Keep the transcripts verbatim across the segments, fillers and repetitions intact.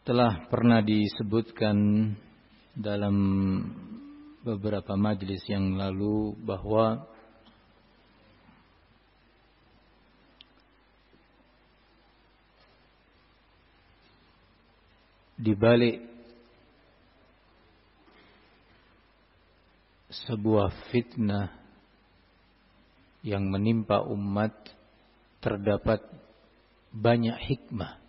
Telah pernah disebutkan dalam beberapa majelis yang lalu bahwa di balik sebuah fitnah yang menimpa umat terdapat banyak hikmah.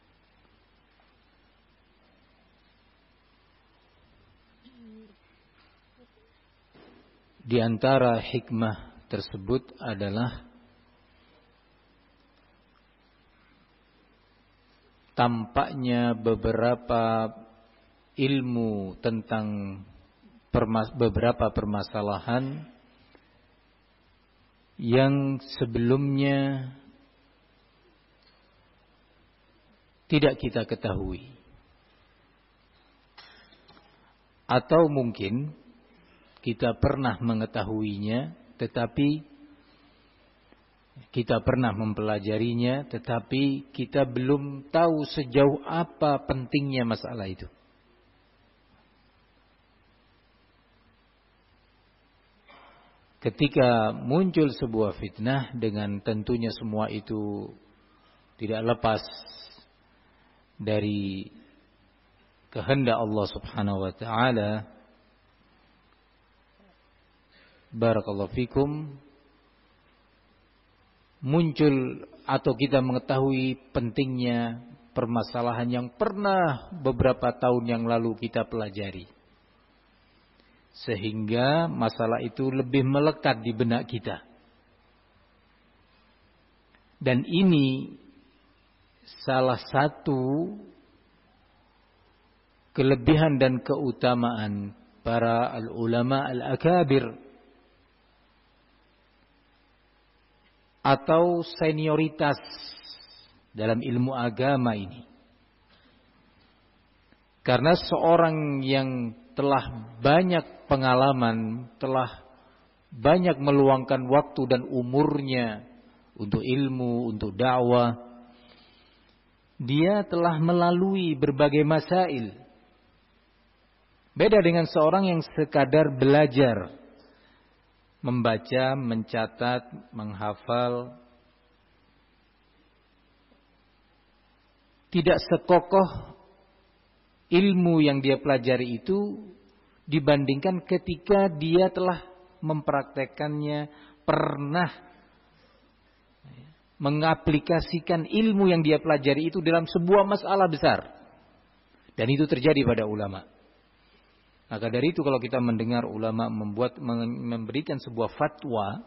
Di antara hikmah tersebut adalah tampaknya beberapa ilmu tentang permas- beberapa permasalahan yang sebelumnya tidak kita ketahui, atau mungkin kita pernah mengetahuinya, tetapi kita pernah mempelajarinya, tetapi kita belum tahu sejauh apa pentingnya masalah itu. Ketika muncul sebuah fitnah, dengan tentunya semua itu tidak lepas dari kehendak Allah Subhanahu wa taala. Barakallahu fikum, muncul atau kita mengetahui pentingnya permasalahan yang pernah beberapa tahun yang lalu kita pelajari, sehingga masalah itu lebih melekat di benak kita. Dan ini salah satu kelebihan dan keutamaan para al-ulama al-akabir atau senioritas dalam ilmu agama ini. Karena seorang yang telah banyak pengalaman, telah banyak meluangkan waktu dan umurnya untuk ilmu, untuk dakwah, dia telah melalui berbagai masail. Beda dengan seorang yang sekadar belajar, membaca, mencatat, menghafal. Tidak sekokoh ilmu yang dia pelajari itu dibandingkan ketika dia telah mempraktekannya, pernah mengaplikasikan ilmu yang dia pelajari itu dalam sebuah masalah besar. Dan itu terjadi pada ulama. Maka dari itu kalau kita mendengar ulama membuat memberikan sebuah fatwa,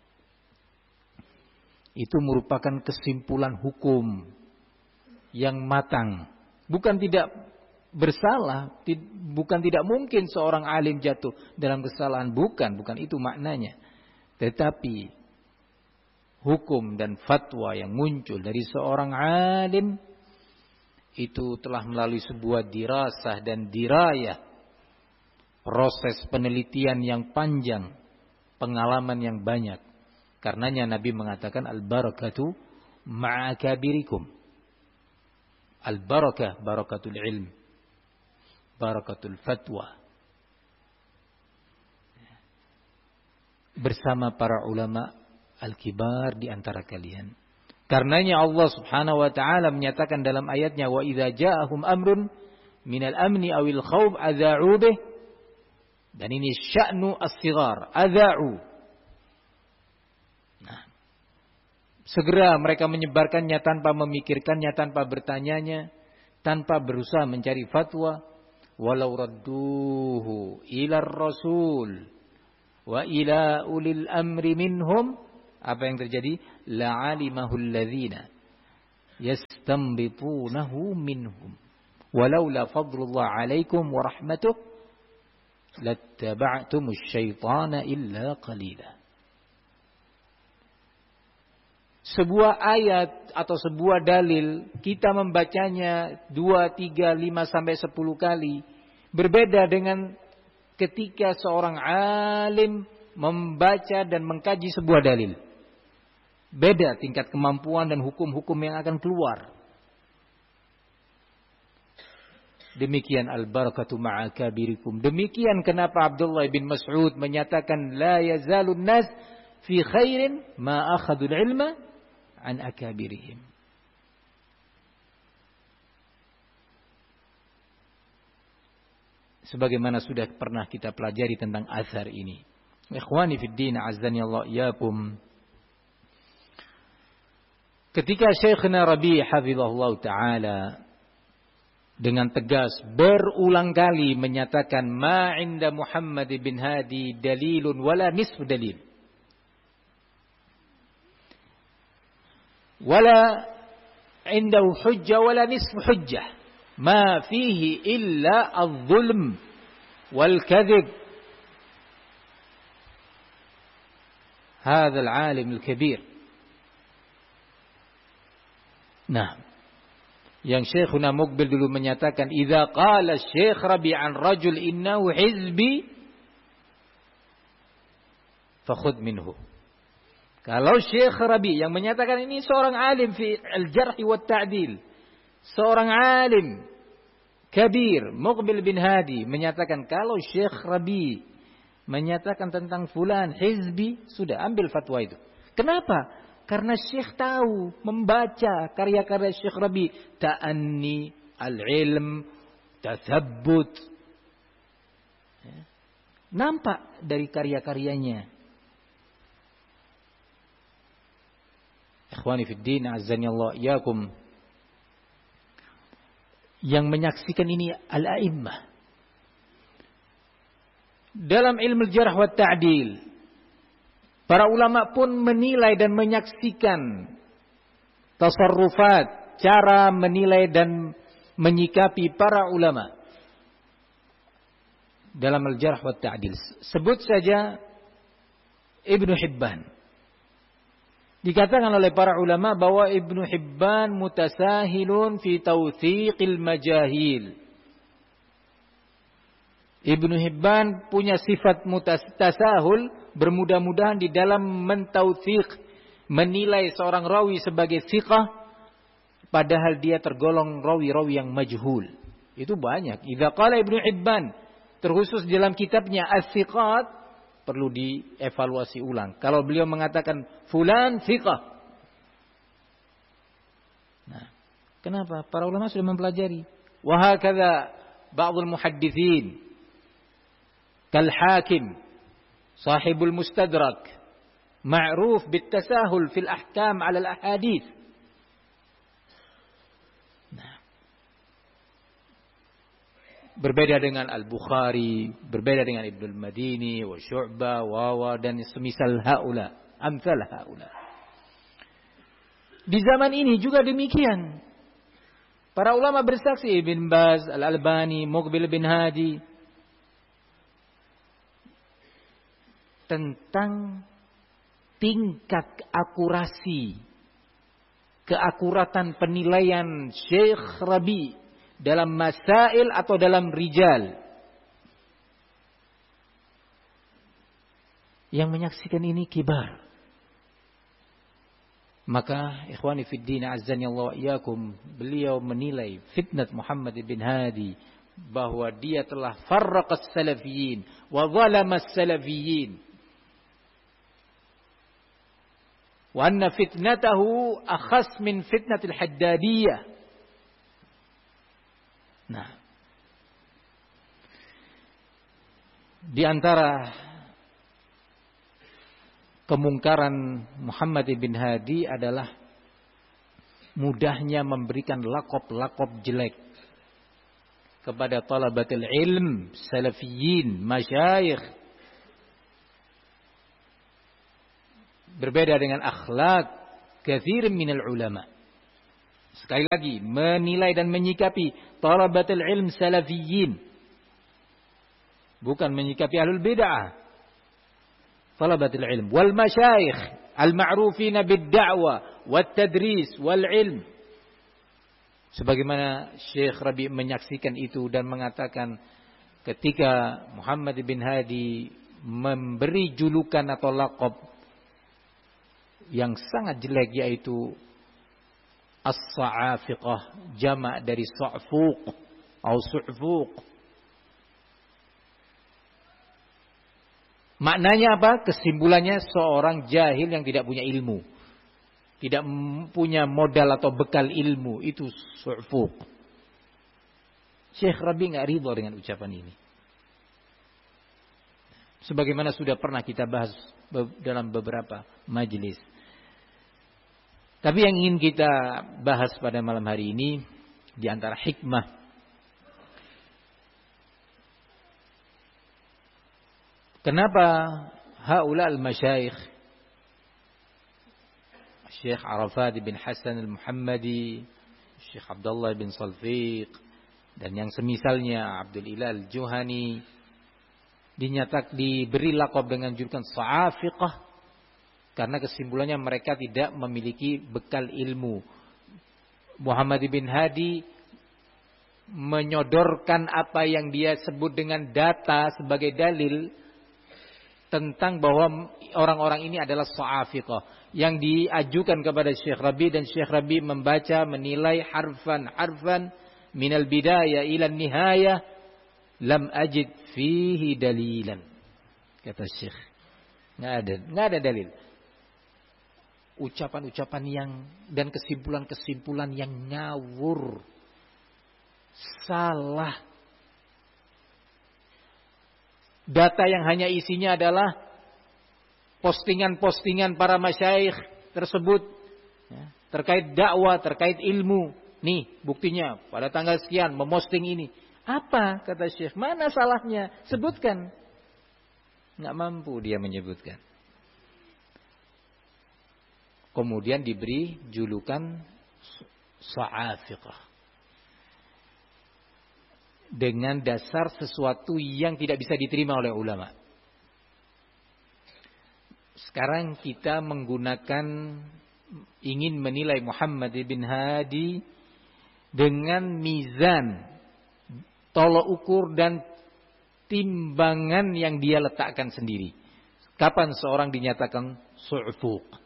itu merupakan kesimpulan hukum yang matang. Bukan tidak bersalah, bukan tidak mungkin seorang alim jatuh dalam kesalahan, bukan, bukan itu maknanya. Tetapi hukum dan fatwa yang muncul dari seorang alim itu telah melalui sebuah dirasah dan dirayah, proses penelitian yang panjang, pengalaman yang banyak. Karenanya Nabi mengatakan al-barakatu ma'akabirikum. Al-barakah, barakatul ilm, barakatul fatwa, bersama para ulama al-kibar di antara kalian. Karenanya Allah Subhanahu wa taala menyatakan dalam ayatnya, wa idza ja'ahum amrun minal amni awil khauf adza'u bih. Dan ini sya'nu as-sighar, adza'u. Nah, segera mereka menyebarkannya tanpa memikirkannya, tanpa bertanyanya, tanpa berusaha mencari fatwa. Walau radduhu ila rasul wa ila ulil amri minhum, apa yang terjadi? La'alimahu alladhina yastanbitunahu minhum walaula fadlullah alaikum wa rahmatuh lattaba'tumus syaitana illa qalila. Sebuah ayat atau sebuah dalil, kita membacanya dua, tiga, lima sampai sepuluh kali. Berbeda dengan ketika seorang alim membaca dan mengkaji sebuah dalil. Beda tingkat kemampuan dan hukum-hukum yang akan keluar. Demikian al-barakatu ma'a kabirikum. Demikian kenapa Abdullah bin Mas'ud menyatakan la yazalun nas fi khairin ma akhadul ilma an akabirihim. Sebagaimana sudah pernah kita pelajari tentang azhar ini. Ikhwani fid din, azzani Allah iyakum. Ketika Syekhna Rabi' hafizahullah ta'ala dengan tegas berulang kali menyatakan ma 'inda Muhammad bin Hadi dalilun wala nisfu dalil. Wala 'indahu hujjah wala nisfu hujjah. Ma fihi illa adh-dhulm wal kadhib. Hadha al-'alim al-kabir. Nah, yang Syekhuna Muqbil dulu menyatakan idza qala Syekh Rabi' an rajul innahu hizbi fakhudh minhu. Kalau Syekh Rabi' yang menyatakan ini seorang alim fi al-jarh wa ta'dil, seorang alim kabir Muqbil bin Hadi menyatakan kalau Syekh Rabi' menyatakan tentang fulan hizbi, sudah ambil fatwa itu. Kenapa? Karena Syekh tahu, membaca karya-karya Syekh Rabi, ta'anni, al-ilm, tathabbut. Nampak dari karya-karyanya. Ikhwani fid din, azzani Allah iyakum. Yang menyaksikan ini al-a'immah. Dalam ilmu jarh wa ta'dil, para ulama pun menilai dan menyaksikan tasarrufat, cara menilai dan menyikapi para ulama dalam al-jarh wa ta'dil. Sebut saja Ibnu Hibban. Dikatakan oleh para ulama bahwa Ibnu Hibban mutasahilun fi tawthiqil majahil. Ibnu Hibban punya sifat mutasahul, bermudah-mudahan di dalam mentautsiq, menilai seorang rawi sebagai thiqah, padahal dia tergolong rawi-rawi yang majhul. Itu banyak. Idza qala Ibnu Hibban, terkhusus dalam kitabnya As-Thiqat, perlu dievaluasi ulang. Kalau beliau mengatakan fulan thiqah. Nah, kenapa? Para ulama sudah mempelajari. Wa hakadha ba'dul muhadditsin كالحاكم صاحب المستدرك معروف بالتساهل في الأحكام على الأحاديث. Nah, berbeda dengan Al-Bukhari, berbeda dengan Ibnu Al-Madini, wa Syu'bah, wa dan semisal haula, amsal haula. Di zaman ini juga demikian. Para ulama bersaksi, Ibn Baz, Al-Albani, Muqbil bin Hadi, tentang tingkat akurasi, keakuratan penilaian Syekh Rabi dalam masail atau dalam rijal. Yang menyaksikan ini kibar. Maka ikhwani fid din, azzani Allah wa iyakum, beliau menilai fitnat Muhammad bin Hadi bahwa dia telah farraqas salafiyin wa zalamas salafiyin. Wa anna fitnatahu akhas min fitnatil haddadiyah. Nah, di antara kemungkaran Muhammad bin Hadi adalah mudahnya memberikan lakop-lakop jelek kepada talabatul ilm, salafiyin, masyayikh. Berbeda dengan akhlak katsir minal ulama. Sekali lagi, menilai dan menyikapi talabatul ilm salafiyin, bukan menyikapi ahlul bid'ah. Talabatul ilm wal masyayikh al-ma'rufina bid-da'wa wat tadris wal ilm. Sebagaimana Syekh Rabi menyaksikan itu dan mengatakan ketika Muhammad bin Hadi memberi julukan atau laqab yang sangat jelek, yaitu as-sa'afiqah, jamak dari sa'fuq, atau su'fuq. Maknanya apa? Kesimpulannya seorang jahil yang tidak punya ilmu. Tidak punya modal atau bekal ilmu. Itu su'fuq. Syekh Rabi enggak ridho dengan ucapan ini. Sebagaimana sudah pernah kita bahas dalam beberapa majelis. Tapi yang ingin kita bahas pada malam hari ini, di antara hikmah kenapa haula al-masyayikh Syekh Arafat bin Hasan al-Muhammadi, Syekh Abdullah bin Salfiq dan yang semisalnya, Abdul Ilah al-Juhani, dinyatak diberi lakab dengan julukan Sa'afiqah, karena kesimpulannya mereka tidak memiliki bekal ilmu. Muhammad bin Hadi menyodorkan apa yang dia sebut dengan data sebagai dalil tentang bahwa orang-orang ini adalah Sa'afiqah, yang diajukan kepada Syekh Rabi, dan Syekh Rabi membaca, menilai harfan-harfan minal bidayah ila nihayah, lam ajid fihi dalilan, kata Syekh. Nggak ada, nggak ada dalil. Ucapan-ucapan yang dan kesimpulan-kesimpulan yang ngawur, salah. Data yang hanya isinya adalah postingan-postingan para masyayikh tersebut ya, terkait dakwah, terkait ilmu. Nih buktinya pada tanggal sekian memosting ini. Apa kata Syekh? Mana salahnya? Sebutkan. Nggak mampu dia menyebutkan. Kemudian diberi julukan Sa'afiqah, dengan dasar sesuatu yang tidak bisa diterima oleh ulama. Sekarang kita menggunakan, ingin menilai Muhammad bin Hadi dengan mizan, tolok ukur dan timbangan yang dia letakkan sendiri. Kapan seorang dinyatakan su'fuq?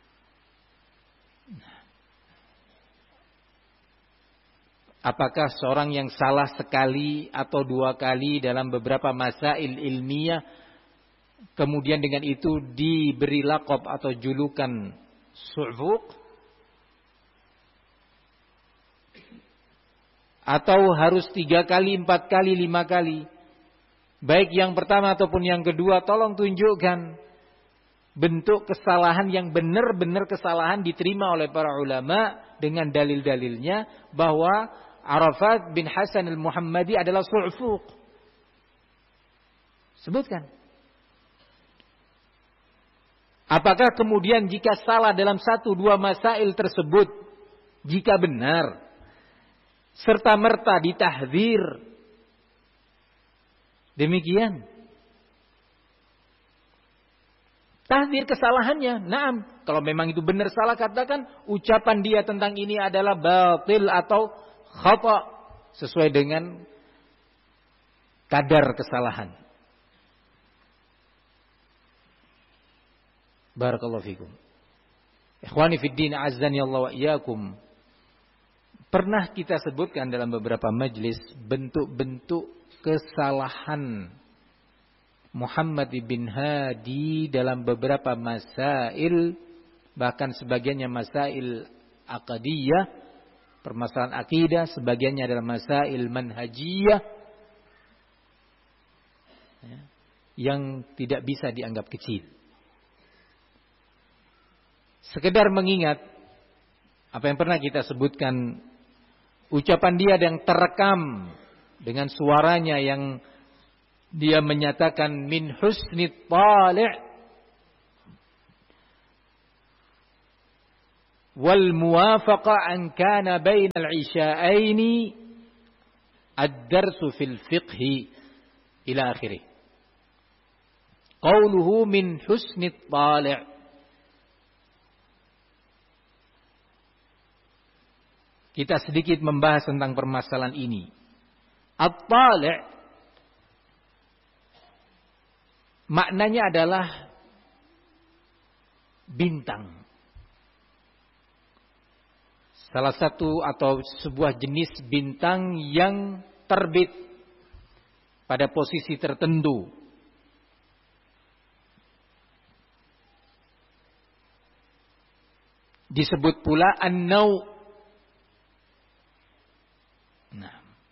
Apakah seorang yang salah sekali atau dua kali dalam beberapa masail ilmiah, kemudian dengan itu diberi lakab atau julukan su'fuq? Atau harus tiga kali, empat kali, lima kali? Baik yang pertama ataupun yang kedua, tolong tunjukkan bentuk kesalahan yang benar-benar kesalahan diterima oleh para ulama dengan dalil-dalilnya bahwa Arafat bin Hasan al-Muhammadi adalah su'fuq. Sebutkan. Apakah kemudian jika salah dalam satu dua masail tersebut, jika benar, serta merta ditahdzir, demikian? Tahdzir kesalahannya. Naam, kalau memang itu benar salah, katakan ucapan dia tentang ini adalah batil atau khata, sesuai dengan kadar kesalahan. Barakallahu fikum. Ikhwani fid din, azzani Allah wa iyyakum. Pernah kita sebutkan dalam beberapa majlis bentuk-bentuk kesalahan Muhammad bin Hadi dalam beberapa masail, bahkan sebagiannya masail aqdiyah, permasalahan akidah, sebagiannya adalah masail manhajiyah ya, yang tidak bisa dianggap kecil. Sekedar mengingat apa yang pernah kita sebutkan, ucapan dia yang terekam dengan suaranya yang dia menyatakan min husni tali' wal muwafaqa an kana bain al-isha'aini ad-darsu fil fiqhi ila akhirih. Qauluhu min husni tali'. Kita sedikit membahas tentang permasalahan ini. At-tali' maknanya adalah bintang. Salah satu atau sebuah jenis bintang yang terbit pada posisi tertentu. Disebut pula an-nau'. Nah,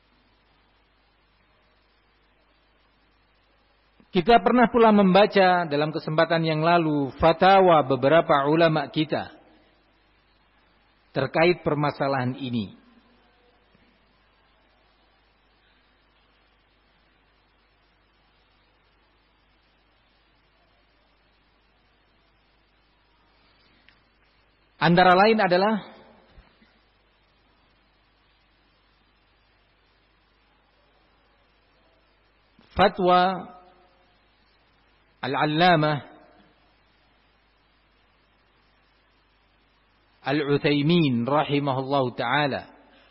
kita pernah pula membaca dalam kesempatan yang lalu fatwa beberapa ulama kita terkait permasalahan ini. Antara lain adalah fatwa Al-Allamah Al-Utsaimin rahimahullahu taala,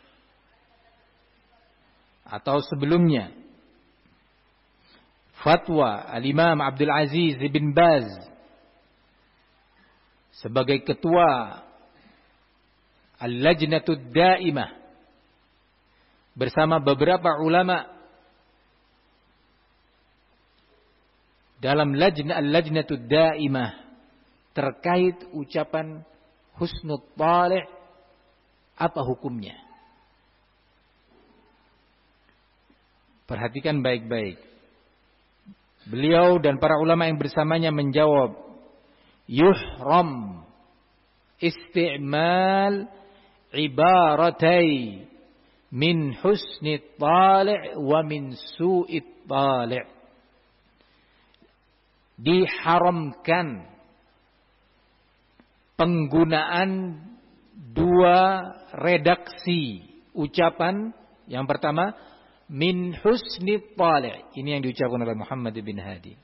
atau sebelumnya fatwa Al-Imam Abdul Aziz bin Baz sebagai ketua Al-Lajnatud Daimah bersama beberapa ulama dalam lajna Al-Lajnatud Daimah terkait ucapan husnul talih, apa hukumnya? Perhatikan baik-baik. Beliau dan para ulama yang bersamanya menjawab, yuhram isti'mal ibaratai min husni talih wa min su'i talih. Diharamkan penggunaan dua redaksi ucapan. Yang pertama, min husni talih. Ini yang diucapkan oleh Muhammad bin Hadi.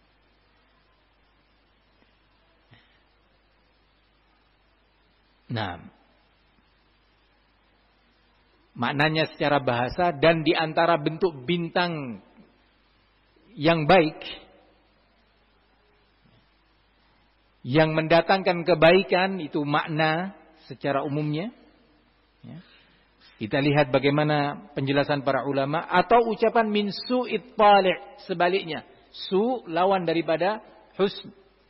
Nah, maknanya secara bahasa, dan di antara bentuk bintang yang baik yang mendatangkan kebaikan, itu makna secara umumnya. Ya. Kita lihat bagaimana penjelasan para ulama. Atau ucapan min su'it talih, sebaliknya. Su lawan daripada husn.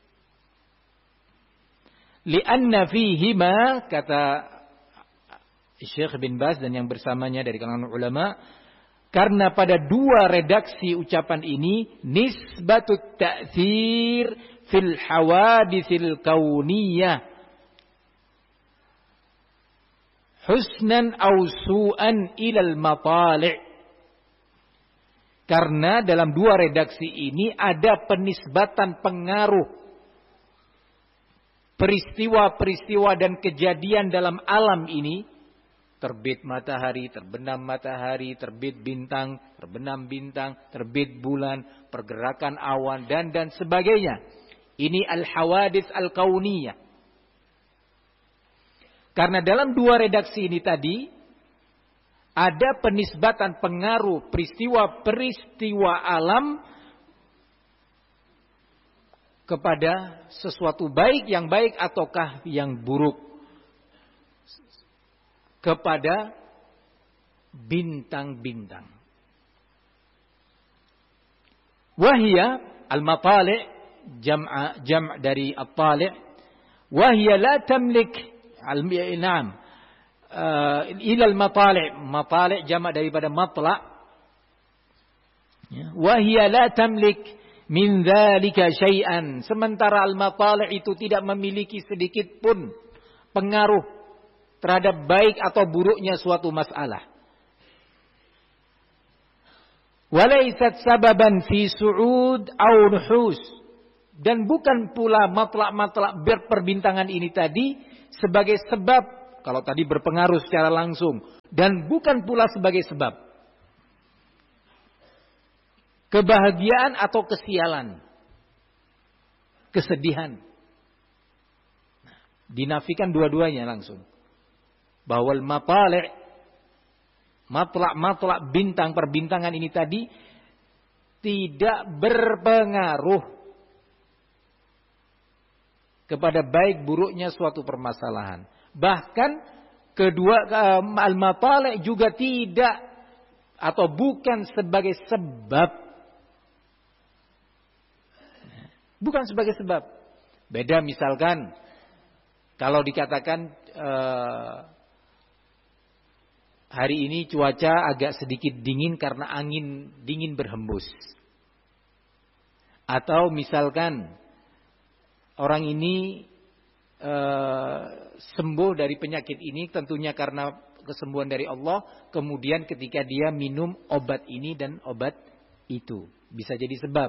Lianna fihima, kata Syekh bin Baz dan yang bersamanya dari kalangan ulama, karena pada dua redaksi ucapan ini nisbatut ta'thir fil hawaditsil kauniyah husnan aw su'an ilal matali'. Karena dalam dua redaksi ini ada penisbatan pengaruh peristiwa-peristiwa dan kejadian dalam alam ini. Terbit matahari, terbenam matahari, terbit bintang, terbenam bintang, terbit bulan, pergerakan awan, dan dan sebagainya. Ini al-hawadits al-kauniyah. Karena dalam dua redaksi ini tadi ada penisbatan pengaruh peristiwa-peristiwa alam kepada sesuatu baik yang baik ataukah yang buruk, kepada bintang-bintang. Wahia al-matali' jam'a jam' dari at-tali', wahia la tamlik al-na'am uh, ila al-matali', matali' jama' daripada matla', ya. Wahia la tamlik min dzalika syai'an, sementara al-matali' itu tidak memiliki sedikit pun pengaruh terhadap baik atau buruknya suatu masalah. Walaysat sababan fi su'ud aw nuhus, dan bukan pula matlak-matlak berperbintangan ini tadi sebagai sebab, kalau tadi berpengaruh secara langsung, dan bukan pula sebagai sebab kebahagiaan atau kesialan, kesedihan. Dinafikan dua-duanya langsung. Bahwa al-matali', matlak-matlak bintang perbintangan ini tadi tidak berpengaruh kepada baik buruknya suatu permasalahan. Bahkan kedua al-matali' juga tidak atau bukan sebagai sebab. Bukan sebagai sebab. Beda misalkan kalau dikatakan eh, hari ini cuaca agak sedikit dingin karena angin dingin berhembus. Atau misalkan orang ini eh, sembuh dari penyakit ini tentunya karena kesembuhan dari Allah. Kemudian ketika dia minum obat ini dan obat itu. Bisa jadi sebab.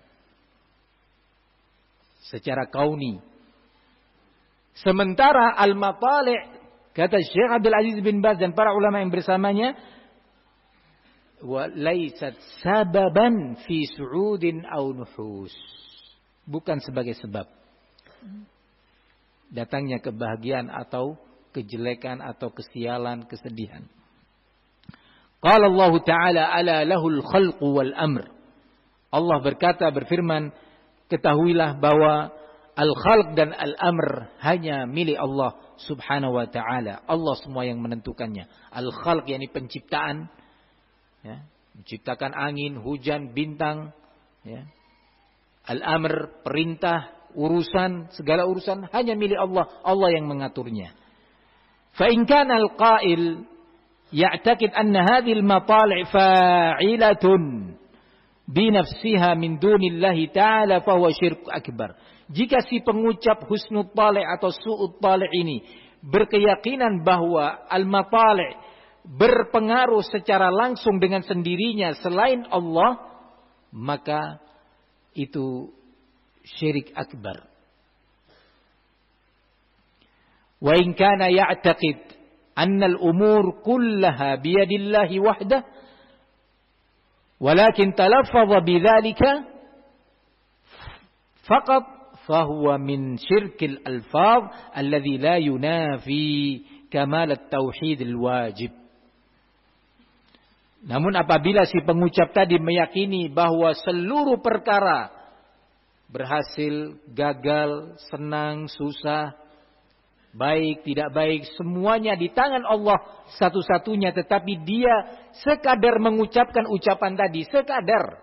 Secara kauni. Sementara al-matali' kata Syekh Abdul Aziz bin Baz dan para ulama yang bersamanya, wa laysat sababan fi su'udin aw nuhus. Bukan sebagai sebab datangnya kebahagiaan atau kejelekan atau kesialan, kesedihan. Qala Allah Ta'ala ala lahul khalqu wal amr. Allah berkata, berfirman, ketahuilah bahwa al-khalq dan al-amr hanya milik Allah subhanahu wa ta'ala. Allah semua yang menentukannya. Al-khalq yakni penciptaan. Ya, menciptakan angin, hujan, bintang. Ya. Al-amr, perintah, urusan, segala urusan hanya milik Allah. Allah yang mengaturnya. فَإِنْ كَانَ الْقَائِلِ يَعْتَقِدْ أَنَّ هَذِهِ الْمَطَالِعِ فَاعِلَةٌ binafsiha min dunillahi ta'ala fahuwa syirk akbar. Jika si pengucap husnul tali' atau su'ud tali' ini berkeyakinan bahwa al-matali' berpengaruh secara langsung dengan sendirinya selain Allah, maka itu syirik akbar. Wa in kana ya'taqid anna al-umur kullaha biyadillahi wahdah walakin talaffaza bidzalika faqat fahuwa min syirkil alfaz alladhi la yunafi kamal at-tauhid al-wajib. Namun apabila si pengucap tadi meyakini bahwa seluruh perkara berhasil, gagal, senang, susah, baik, tidak baik, semuanya di tangan Allah satu-satunya. Tetapi dia sekadar mengucapkan ucapan tadi. Sekadar.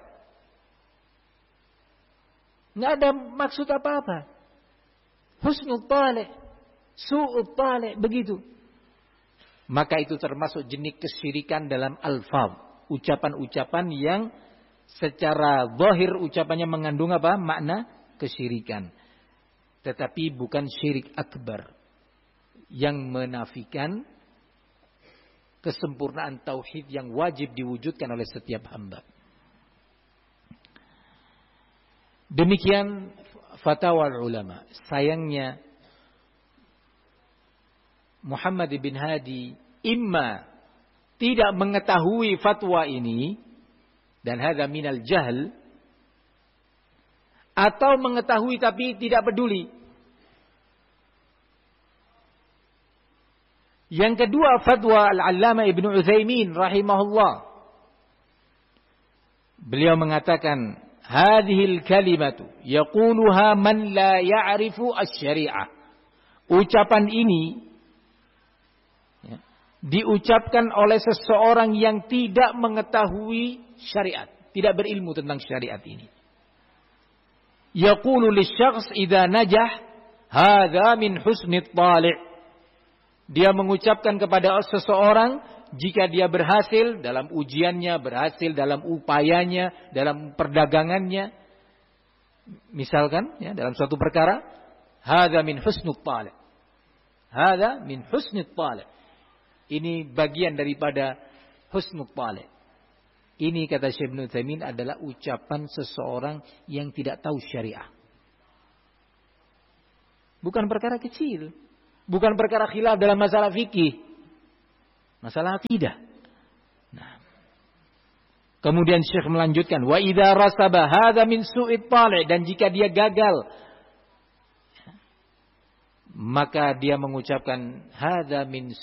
Nggak ada maksud apa-apa. Husnul tali', su'ud tali', begitu. Maka itu termasuk jenis kesyirikan dalam alfaz. Ucapan-ucapan yang secara zahir ucapannya mengandung apa? Makna kesyirikan. Tetapi bukan syirik akbar. Yang menafikan kesempurnaan tauhid yang wajib diwujudkan oleh setiap hamba. Demikian fatwa ulama. Sayangnya Muhammad bin Hadi imma tidak mengetahui fatwa ini dan hadza minal jahl, atau mengetahui tapi tidak peduli. Yang kedua, fatwa Al-Allamah Ibnu Utsaimin rahimahullah. Beliau mengatakan, hadhil kalimatu yaquluha man la ya'rifu asy-syari'ah. Ucapan ini ya, diucapkan oleh seseorang yang tidak mengetahui syariat, tidak berilmu tentang syariat ini. Yaqulu lisy-syakhs idza najah hadza min husnit tali'. Dia mengucapkan kepada seseorang jika dia berhasil dalam ujiannya, berhasil dalam upayanya, dalam perdagangannya, misalkan ya, dalam suatu perkara, hadza min husnut tali'. Hadza min husnut tali'. Ini bagian daripada husnut tali'. Ini kata Syekh Ibnu Utsaimin adalah ucapan seseorang yang tidak tahu syariah. Bukan perkara kecil. Bukan perkara khilaf dalam masalah fikih. Masalah akidah. Nah. Kemudian Syekh melanjutkan, wa idza rasaba hadza min su'it tali', dan jika dia gagal maka dia mengucapkan hadza min